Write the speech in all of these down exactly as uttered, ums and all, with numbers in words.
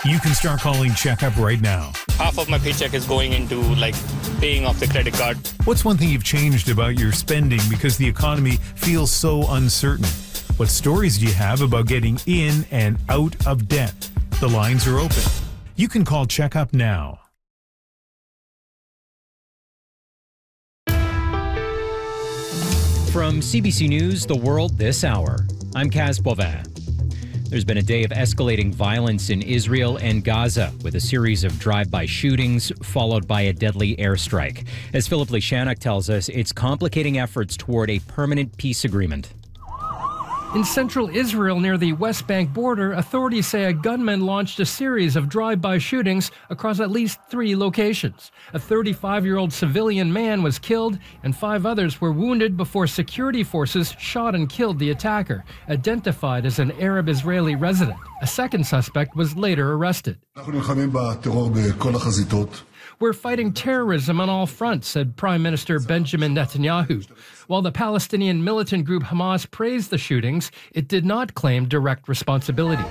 You can start calling Checkup right now. Half of my paycheck is going into like paying off the credit card. What's one thing you've changed about your spending because the economy feels so uncertain? What stories do you have about getting in and out of debt? The lines are open. You can call Checkup now. From C B C News, The World This Hour, I'm Kaz Bovin. There's been a day of escalating violence in Israel and Gaza with a series of drive-by shootings followed by a deadly airstrike. As Philip Lishanuk tells us, it's complicating efforts toward a permanent peace agreement. In central Israel near the West Bank border, authorities say a gunman launched a series of drive-by shootings across at least three locations. A thirty-five-year-old civilian man was killed and five others were wounded before security forces shot and killed the attacker, identified as an Arab-Israeli resident. A second suspect was later arrested. We're fighting terrorism on all fronts, said Prime Minister Benjamin Netanyahu. While the Palestinian militant group Hamas praised the shootings, it did not claim direct responsibility.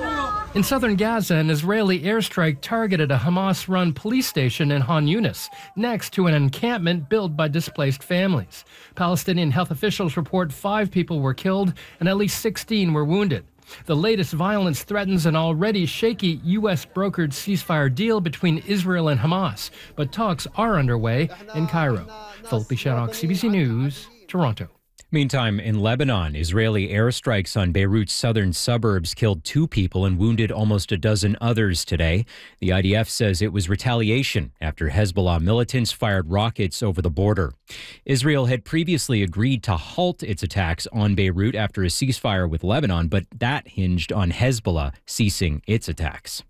In southern Gaza, an Israeli airstrike targeted a Hamas-run police station in Han Yunis, next to an encampment built by displaced families. Palestinian health officials report five people were killed and at least sixteen were wounded. The latest violence threatens an already shaky U S-brokered ceasefire deal between Israel and Hamas, but talks are underway in Cairo. Philip Lishanuk, C B C News, Toronto. Meantime, in Lebanon, Israeli airstrikes on Beirut's southern suburbs killed two people and wounded almost a dozen others today. The I D F says it was retaliation after Hezbollah militants fired rockets over the border. Israel had previously agreed to halt its attacks on Beirut after a ceasefire with Lebanon, but that hinged on Hezbollah ceasing its attacks.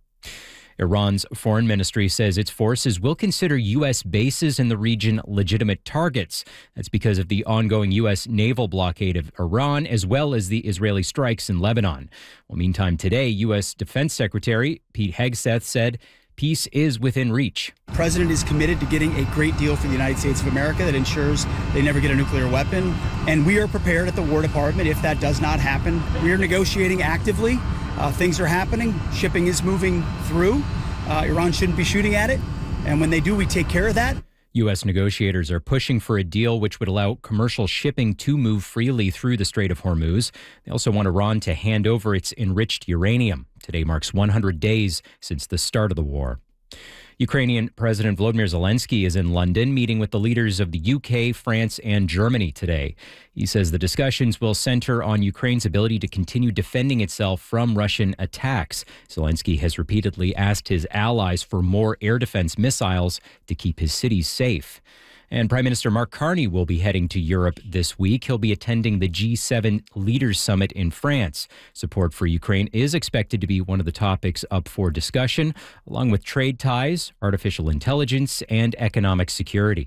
Iran's foreign ministry says its forces will consider U S bases in the region legitimate targets. That's because of the ongoing U S naval blockade of Iran, as well as the Israeli strikes in Lebanon. Well, meantime, today, U S Defense Secretary Pete Hegseth said peace is within reach. The president is committed to getting a great deal for the United States of America that ensures they never get a nuclear weapon. And we are prepared at the War Department if that does not happen. We are negotiating actively. Uh, things are happening. Shipping is moving through. Uh, Iran shouldn't be shooting at it. And when they do, we take care of that. U S negotiators are pushing for a deal which would allow commercial shipping to move freely through the Strait of Hormuz. They also want Iran to hand over its enriched uranium. Today marks one hundred days since the start of the war. Ukrainian President Volodymyr Zelensky is in London meeting with the leaders of the U K, France, and Germany today. He says the discussions will center on Ukraine's ability to continue defending itself from Russian attacks. Zelensky has repeatedly asked his allies for more air defense missiles to keep his cities safe. And Prime Minister Mark Carney will be heading to Europe this week. He'll be attending the G seven Leaders Summit in France. Support for Ukraine is expected to be one of the topics up for discussion, along with trade ties, artificial intelligence, and economic security.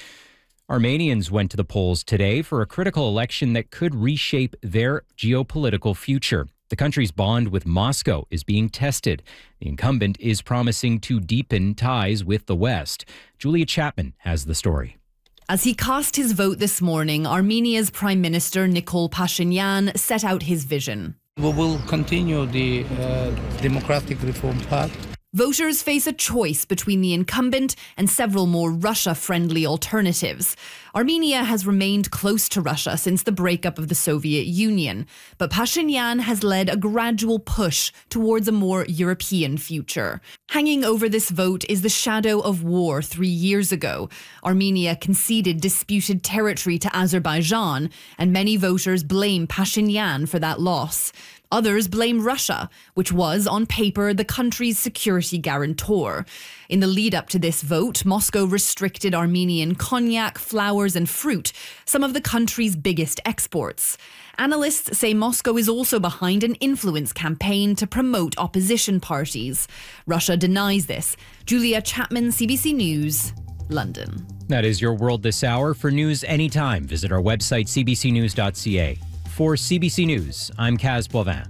Armenians went to the polls today for a critical election that could reshape their geopolitical future. The country's bond with Moscow is being tested. The incumbent is promising to deepen ties with the West. Julia Chapman has the story. As he cast his vote this morning, Armenia's Prime Minister Nikol Pashinyan set out his vision. We will continue the uh, democratic reform path. Voters face a choice between the incumbent and several more Russia-friendly alternatives. Armenia has remained close to Russia since the breakup of the Soviet Union, but Pashinyan has led a gradual push towards a more European future. Hanging over this vote is the shadow of war three years ago. Armenia conceded disputed territory to Azerbaijan, and many voters blame Pashinyan for that loss. Others blame Russia, which was, on paper, the country's security guarantor. In the lead-up to this vote, Moscow restricted Armenian cognac, flowers and fruit, some of the country's biggest exports. Analysts say Moscow is also behind an influence campaign to promote opposition parties. Russia denies this. Julia Chapman, C B C News, London. That is your World This Hour. For news anytime, visit our website, c b c news dot c a. For C B C News, I'm Kaz Bovin.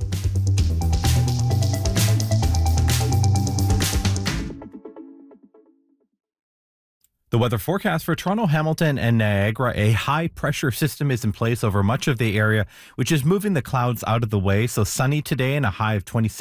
The weather forecast for Toronto, Hamilton, and Niagara. A high-pressure system is in place over much of the area, which is moving the clouds out of the way. So sunny today and a high of twenty-six.